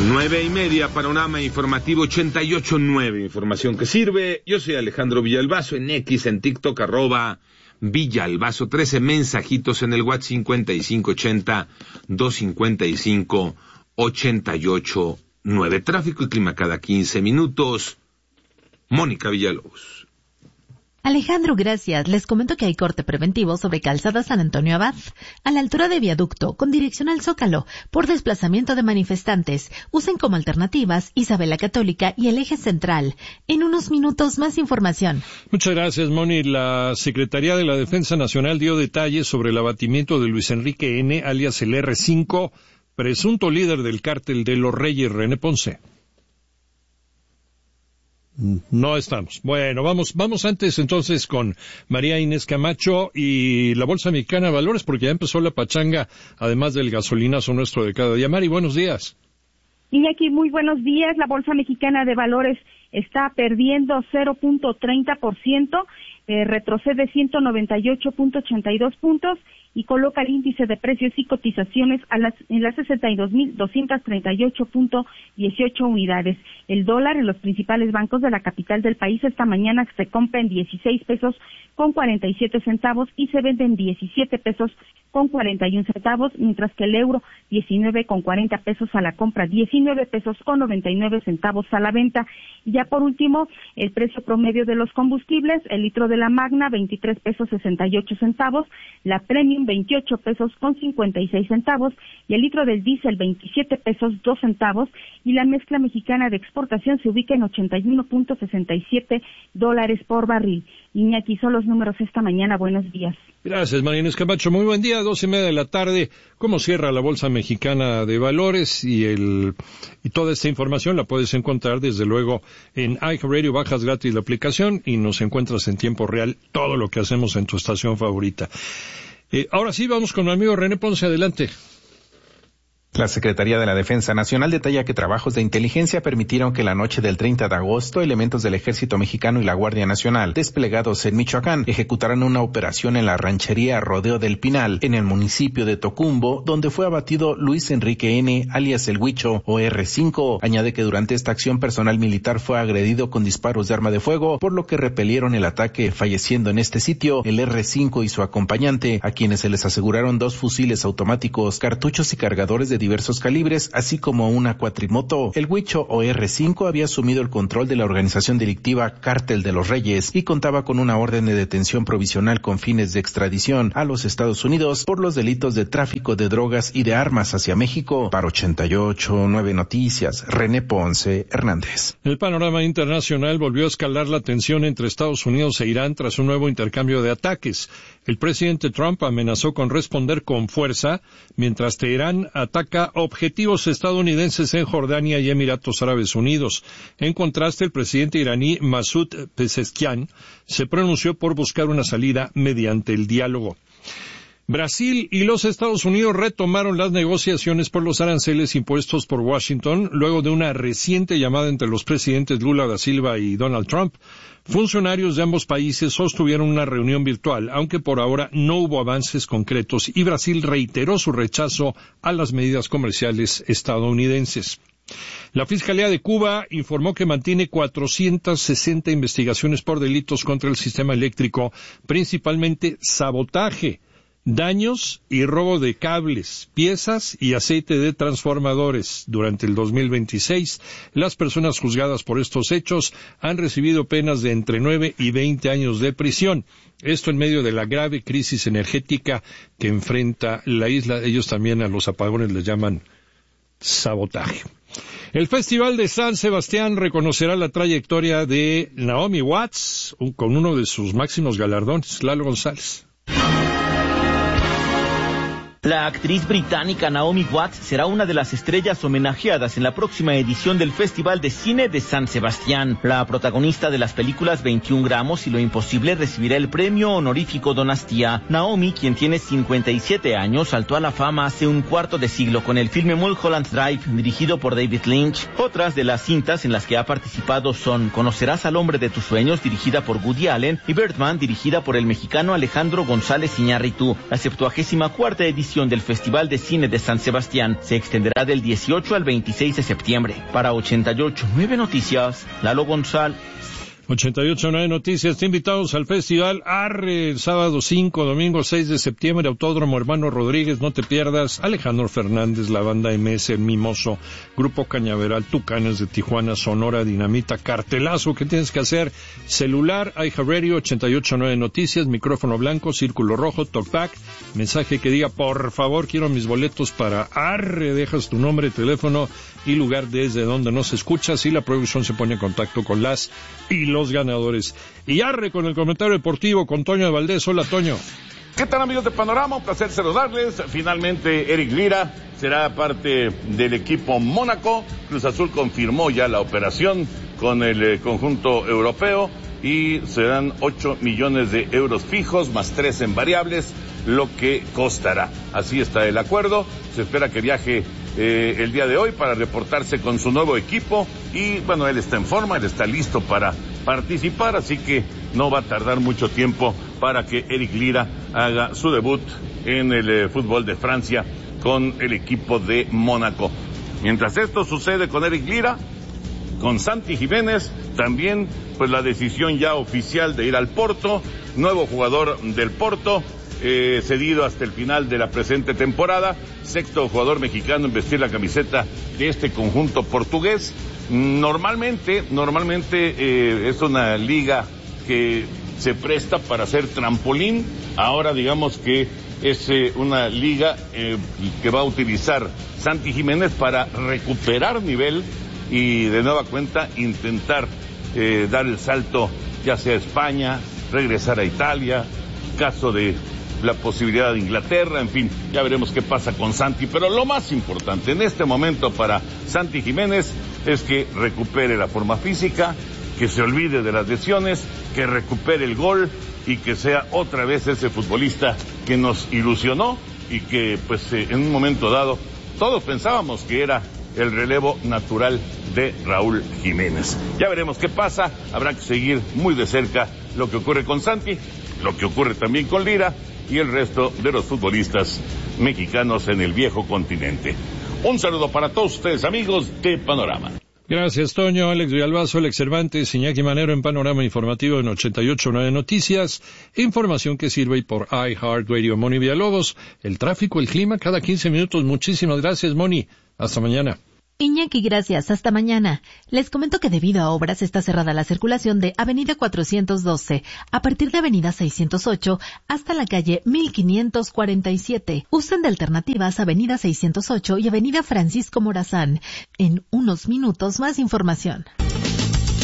9:30, panorama informativo 88.9, información que sirve. Yo soy Alejandro Villalbazo, en X, en TikTok, @Villalbazo, 13 mensajitos en el WhatsApp 5580-255-88.9. Tráfico y clima cada 15 minutos. Mónica Villalobos. Alejandro, gracias. Les comento que hay corte preventivo sobre Calzada San Antonio Abad, a la altura de Viaducto, con dirección al Zócalo, por desplazamiento de manifestantes. Usen como alternativas Isabel la Católica y el Eje Central. En unos minutos, más información. Muchas gracias, Moni. La Secretaría de la Defensa Nacional dio detalles sobre el abatimiento de Luis Enrique N., alias el R5, presunto líder del cártel de los Reyes, René Ponce. No estamos. Bueno, vamos antes entonces con María Inés Camacho y la Bolsa Mexicana de Valores, porque ya empezó la pachanga, además del gasolinazo nuestro de cada día. Mari, buenos días. Iñaki, muy buenos días. La Bolsa Mexicana de Valores está perdiendo 0.30%, retrocede 198.82 puntos y coloca el índice de precios y cotizaciones en las 62.238.18 unidades. El dólar en los principales bancos de la capital del país esta mañana se compra en 16 pesos con 47 centavos y se vende en 17 pesos con 41 centavos, mientras que el euro 19 con 40 pesos a la compra, 19 pesos con 99 centavos a la venta. Y ya por último, el precio promedio de los combustibles, el litro de la Magna 23 pesos 68 centavos, la Premium 28 pesos con 56 centavos y el litro del diésel 27 pesos 2 centavos y la mezcla mexicana de exportación se ubica en 81.67 dólares por barril. Iñaki, son los números esta mañana. Buenos días. Gracias, María Inés Camacho. Muy buen día, 2:30 de la tarde. ¿Cómo cierra la Bolsa Mexicana de Valores? Y toda esta información la puedes encontrar, desde luego, en iHeartRadio. Bajas gratis la aplicación y nos encuentras en tiempo real todo lo que hacemos en tu estación favorita. Ahora sí, vamos con mi amigo René Ponce. Adelante. La Secretaría de la Defensa Nacional detalla que trabajos de inteligencia permitieron que la noche del 30 de agosto elementos del Ejército Mexicano y la Guardia Nacional, desplegados en Michoacán, ejecutaran una operación en la ranchería Rodeo del Pinal, en el municipio de Tocumbo, donde fue abatido Luis Enrique N., alias El Huicho, o R5. Añade que durante esta acción personal militar fue agredido con disparos de arma de fuego, por lo que repelieron el ataque, falleciendo en este sitio el R5 y su acompañante, a quienes se les aseguraron 2 fusiles automáticos, cartuchos y cargadores de diversos calibres, así como una cuatrimoto. El Huicho o R5 había asumido el control de la organización delictiva Cártel de los Reyes y contaba con una orden de detención provisional con fines de extradición a los Estados Unidos por los delitos de tráfico de drogas y de armas hacia México. Para 88.9 Noticias, René Ponce Hernández. El panorama internacional volvió a escalar la tensión entre Estados Unidos e Irán tras un nuevo intercambio de ataques. El presidente Trump amenazó con responder con fuerza, mientras Teherán ataca objetivos estadounidenses en Jordania y Emiratos Árabes Unidos. En contraste, el presidente iraní Masoud Pezeshkian se pronunció por buscar una salida mediante el diálogo. Brasil y los Estados Unidos retomaron las negociaciones por los aranceles impuestos por Washington luego de una reciente llamada entre los presidentes Lula da Silva y Donald Trump. Funcionarios de ambos países sostuvieron una reunión virtual, aunque por ahora no hubo avances concretos, y Brasil reiteró su rechazo a las medidas comerciales estadounidenses. La Fiscalía de Cuba informó que mantiene 460 investigaciones por delitos contra el sistema eléctrico, principalmente sabotaje, daños y robo de cables, piezas y aceite de transformadores. Durante el 2026, las personas juzgadas por estos hechos han recibido penas de entre 9 y 20 años de prisión. Esto en medio de la grave crisis energética que enfrenta la isla. Ellos también a los apagones les llaman sabotaje. El Festival de San Sebastián reconocerá la trayectoria de Naomi Watts con uno de sus máximos galardones, Lalo González. La actriz británica Naomi Watts será una de las estrellas homenajeadas en la próxima edición del Festival de Cine de San Sebastián. La protagonista de las películas 21 gramos y Lo imposible recibirá el premio honorífico Donastía. Naomi, quien tiene 57 años, saltó a la fama hace un cuarto de siglo con el filme Mulholland Drive, dirigido por David Lynch. Otras de las cintas en las que ha participado son Conocerás al hombre de tus sueños, dirigida por Woody Allen, y Birdman, dirigida por el mexicano Alejandro González Iñárritu. La 74ª edición edición del Festival de Cine de San Sebastián se extenderá del 18 al 26 de septiembre. Para 88.9 Noticias, Lalo González. 88.9 Noticias, te invitamos al Festival Arre, el sábado 5, domingo 6 de septiembre, Autódromo Hermano Rodríguez, no te pierdas. Alejandro Fernández, la banda MS, Mimoso, Grupo Cañaveral, Tucanes de Tijuana, Sonora Dinamita, cartelazo. ¿Qué tienes que hacer? Celular, iHeartRadio, 88.9 Noticias, micrófono blanco, círculo rojo, talkback, mensaje que diga, por favor, quiero mis boletos para Arre, dejas tu nombre, teléfono y lugar desde donde nos escuchas, y la producción se pone en contacto con las y los ganadores. Y Arre con el comentario deportivo con Toño de Valdés. Hola, Toño. ¿Qué tal, amigos de Panorama? Un placer saludarles. Finalmente, Eric Lira será parte del equipo Mónaco. Cruz Azul confirmó ya la operación con el conjunto europeo y serán 8 millones de euros fijos más 3 en variables, lo que costará. Así está el acuerdo. Se espera que viaje el día de hoy para reportarse con su nuevo equipo y bueno, él está en forma, él está listo para participar, así que no va a tardar mucho tiempo para que Eric Lira haga su debut en el fútbol de Francia con el equipo de Mónaco. Mientras esto sucede con Eric Lira, con Santi Jiménez, también pues la decisión ya oficial de ir al Porto, nuevo jugador del Porto, cedido hasta el final de la presente temporada, sexto jugador mexicano en vestir la camiseta de este conjunto portugués. Normalmente es una liga que se presta para hacer trampolín. Ahora digamos que es una liga que va a utilizar Santi Jiménez para recuperar nivel y de nueva cuenta intentar dar el salto ya sea a España, regresar a Italia, caso de la posibilidad de Inglaterra, en fin, ya veremos qué pasa con Santi, pero lo más importante en este momento para Santi Jiménez es que recupere la forma física, que se olvide de las lesiones, que recupere el gol y que sea otra vez ese futbolista que nos ilusionó y que pues en un momento dado todos pensábamos que era el relevo natural de Raúl Jiménez. Ya veremos qué pasa, habrá que seguir muy de cerca lo que ocurre con Santi, lo que ocurre también con Lira y el resto de los futbolistas mexicanos en el viejo continente. Un saludo para todos ustedes, amigos de Panorama. Gracias, Toño. Alex Villalbazo, Alex Cervantes, Iñaki Manero en Panorama Informativo en 88.9 Noticias. Información que sirve por iHeartRadio. Moni Villalobos, el tráfico, el clima, cada 15 minutos. Muchísimas gracias, Moni. Hasta mañana. Iñaki, gracias. Hasta mañana. Les comento que debido a obras está cerrada la circulación de Avenida 412 a partir de Avenida 608 hasta la calle 1547. Usen de alternativas Avenida 608 y Avenida Francisco Morazán. En unos minutos más información.